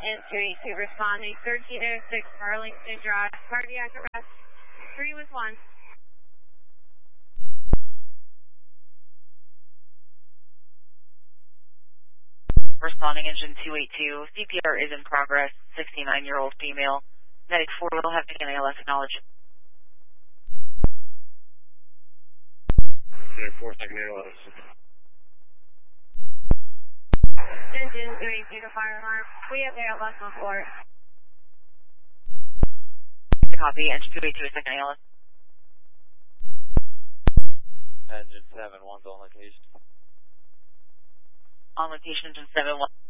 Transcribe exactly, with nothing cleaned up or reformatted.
and two eight two responding, thirteen oh six Arlington Drive, cardiac arrest, three with one. Responding engine two eight two, C P R is in progress, sixty-nine-year-old female. Medic four will have taken A L S acknowledged. Okay, four second A L S. Engine two eight two to fire alarm, we have A L S on floor. Copy, engine two eight two is second A L S. Engine seven one's on location. On location, engine seven one.